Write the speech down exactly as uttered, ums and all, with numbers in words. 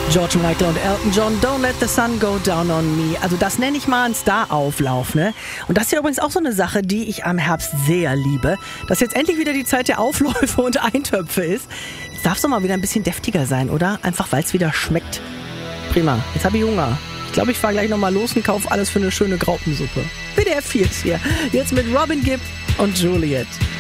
George Michael und Elton John, Don't Let the Sun Go Down on Me. Also das nenne ich mal einen Star-Auflauf, ne? Und das ist ja übrigens auch so eine Sache, die ich am Herbst sehr liebe, dass jetzt endlich wieder die Zeit der Aufläufe und Eintöpfe ist. Jetzt darf es doch mal wieder ein bisschen deftiger sein, oder? Einfach, weil es wieder schmeckt. Prima, jetzt habe ich Hunger. Ich glaube, ich fahre gleich nochmal los und kaufe alles für eine schöne Graupensuppe. W D R vier ist hier. Jetzt mit Robin Gibb und Juliet.